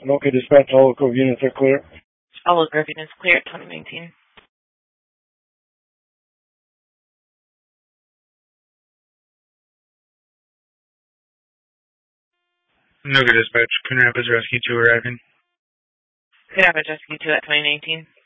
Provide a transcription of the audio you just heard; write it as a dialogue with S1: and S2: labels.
S1: Okay, dispatch, all local units are clear.
S2: All local units clear at 2019.
S3: No good, dispatch. Coon Rapids Rescue 2 arriving.
S2: Coon Rapids Rescue 2 at 2019.